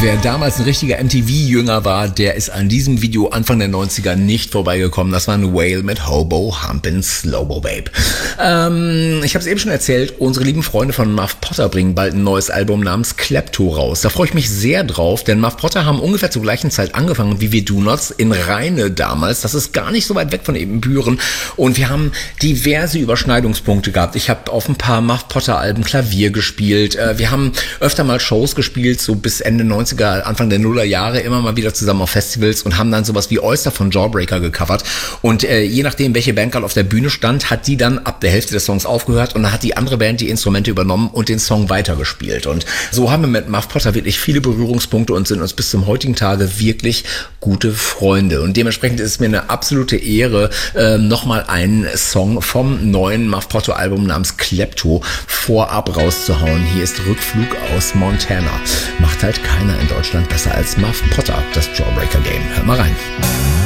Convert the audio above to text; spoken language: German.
Wer damals ein richtiger MTV-Jünger war, der ist an diesem Video Anfang der 90er nicht vorbeigekommen. Das war ein Whale mit Hobo Humpin' Slowbo Babe. Ich habe es eben schon erzählt, unsere lieben Freunde von Muff Potter bringen bald ein neues Album namens Klepto raus. Da freue ich mich sehr drauf, denn Muff Potter haben ungefähr zur gleichen Zeit angefangen wie wir Do-Nots in Rheine damals. Das ist gar nicht so weit weg von Ebenbüren und wir haben diverse Überschneidungspunkte gehabt. Ich habe auf ein paar Muff Potter Alben Klavier gespielt. Wir haben öfter mal Shows gespielt, so bis Ende 90er, Anfang der Nuller Jahre, immer mal wieder zusammen auf Festivals und haben dann sowas wie Oyster von Jawbreaker gecovert. Und je nachdem, welche Band gerade auf der Bühne stand, hat die dann ab der Hälfte des Songs aufgehört und dann hat die andere Band die Instrumente übernommen und den Song weitergespielt. Und so haben wir mit Muff Potter wirklich viele Berührungspunkte und sind uns bis zum heutigen Tage wirklich gute Freunde. Und dementsprechend ist es mir eine absolute Ehre, nochmal einen Song vom neuen Muff Potter Album namens Klepto vorab rauszuhauen. Hier ist Rückflug aus Montana. Macht halt keiner in Deutschland besser als Muff Potter, das Jawbreaker Game. Hör mal rein.